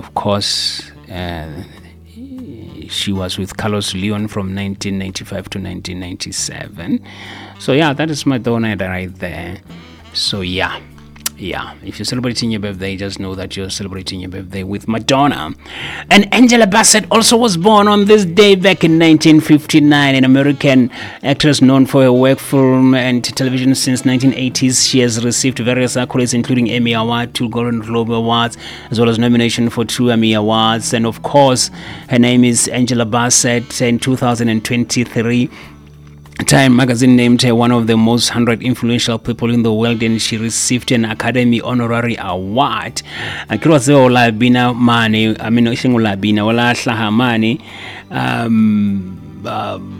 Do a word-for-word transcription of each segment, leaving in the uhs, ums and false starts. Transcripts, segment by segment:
of course, uh, she was with Carlos Leon from nineteen ninety-five to nineteen ninety-seven. So yeah, that is Madonna right there. So yeah. Yeah, if you're celebrating your birthday, just know that you're celebrating your birthday with Madonna. And Angela Bassett also was born on this day back in nineteen fifty-nine, an American actress known for her work film and television since nineteen eighties. She has received various accolades, including Emmy Award, two Golden Globe Awards, as well as nomination for two Emmy Awards. And of course, her name is Angela Bassett. In two thousand twenty-three, Time magazine named her one of the most one hundred influential people in the world, and she received an Academy Honorary Award. Akirwaze ola bina mane, I mean ola bina ola hlaha mane, um um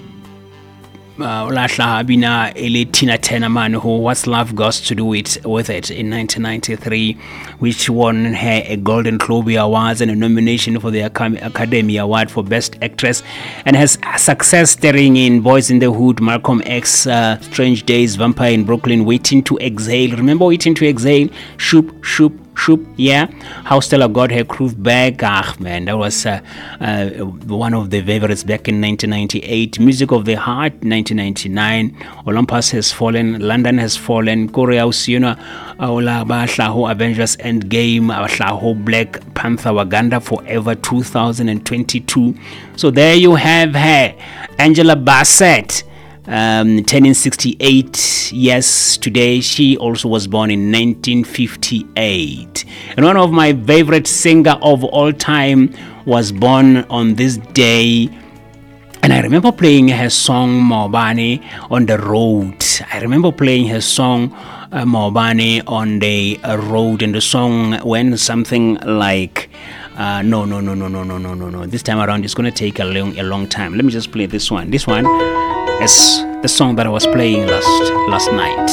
ola hlaha bina ele Tina Turner man who What's Love Got to Do It with It in nineteen ninety-three, which won her a Golden Globe Awards and a nomination for the Academy Award for Best Actress, and has success starring in Boys in the Hood, Malcolm X, uh, Strange Days, Vampire in Brooklyn, Waiting to Exhale. Remember Waiting to Exhale? Shoop, shoop, shoop. Yeah. How Stella got her groove back. Ah, man, that was uh, uh, one of the favorites back in nineteen ninety-eight. Music of the Heart, nineteen ninety-nine. Olympus Has Fallen, London Has Fallen, Korea Usiona, Ola Bashaho, Avengers Endgame, Bashaho, Black Panther, Wakanda Forever, two thousand twenty-two. So there you have her, Angela Bassett. Um, turning sixty-eight years today. She also was born in nineteen fifty-eight, and one of my favorite singer of all time was born on this day. And I remember playing her song Mobani on the road. I remember playing her song uh, Mobani on the uh, road, and the song went something like uh, no no no no no no no no no this time around it's going to take a long a long time. Let me just play this one. This one is the song that I was playing last last night.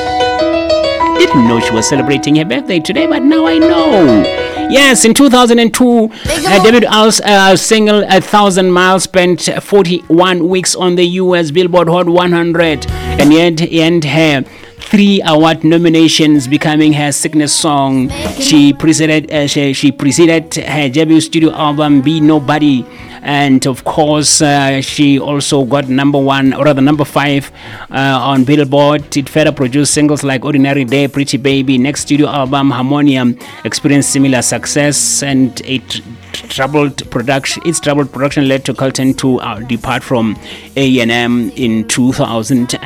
Didn't know she was celebrating her birthday today, but now I know. Yes, in two thousand two, uh, David Al's uh, single "A Thousand Miles" spent forty-one weeks on the U S Billboard Hot one hundred, and yet earned her three award nominations, becoming her signature song. She preceded uh, she, she preceded her debut studio album "Be Nobody." And of course, uh, she also got number one, or rather number five, uh, on Billboard. It further produced singles like "Ordinary Day," "Pretty Baby." Next studio album, "Harmonium," experienced similar success, and it troubled production. Its troubled production led to Carlton to uh, depart from A and M in two thousand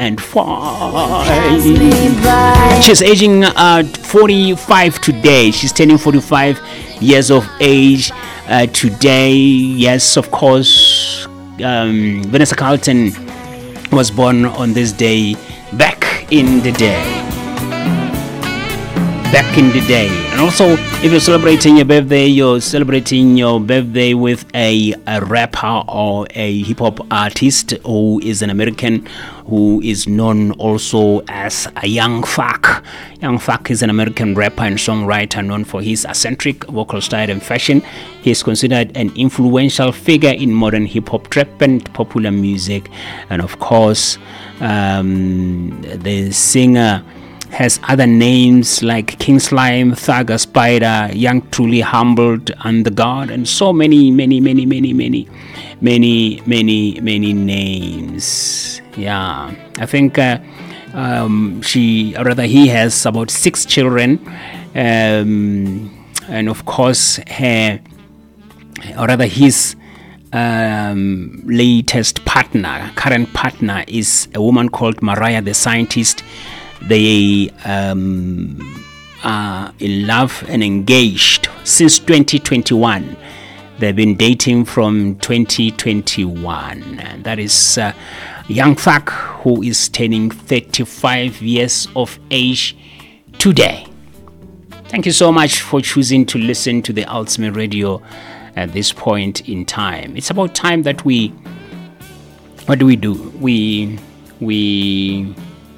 five. She's aging uh, forty-five today. She's turning forty-five years of age. Uh, today, yes, of course, um, Vanessa Carlton was born on this day back in the day. Back in the day. And also, if you're celebrating your birthday, you're celebrating your birthday with a, a rapper or a hip-hop artist who is an American, who is known also as a Young Thug. Young Thug is an American rapper and songwriter known for his eccentric vocal style and fashion. He is considered an influential figure in modern hip-hop, trap, and popular music. And of course, um, the singer has other names like King Slime, Thugger, Spider, Young Truly, Humbled, and the God, and so many, many, many, many, many, many, many, many names. Yeah, I think uh, um, she, or rather, he has about six children, um, and of course, her, or rather, his um, latest partner, current partner, is a woman called Mariah the Scientist. They um, are in love and engaged since twenty twenty-one. They've been dating from twenty twenty-one. And that is uh, Young Thug, who is turning thirty-five years of age today. Thank you so much for choosing to listen to the Ultimate Radio at this point in time. It's about time that we, what do we do? We, we,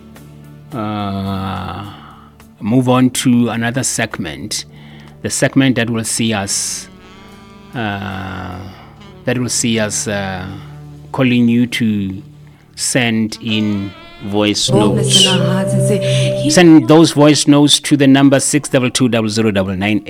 Uh, move on to another segment, the segment that will see us uh, that will see us uh, calling you to send in voice notes. Send those voice notes to the number six two two zero zero nine nine eight.